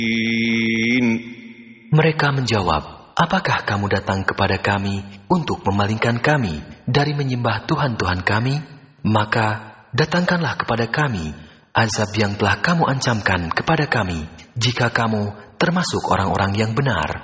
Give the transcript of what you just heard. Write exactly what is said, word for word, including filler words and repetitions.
Mereka menjawab, apakah kamu datang kepada kami untuk memalingkan kami dari menyembah Tuhan-Tuhan kami? Maka datangkanlah kepada kami azab yang telah kamu ancamkan kepada kami, jika kamu termasuk orang-orang yang benar.